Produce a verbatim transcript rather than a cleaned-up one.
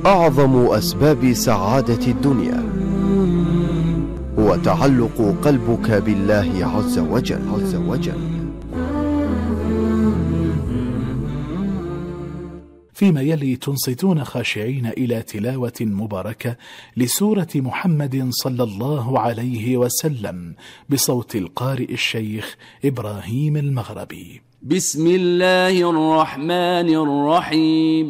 أعظم أسباب سعادة الدنيا هو تعلق قلبك بالله عز وجل, عز وجل. فيما يلي تنصتون خاشعين إلى تلاوة مباركة لسورة محمد صلى الله عليه وسلم بصوت القارئ الشيخ إبراهيم المغربي. بسم الله الرحمن الرحيم.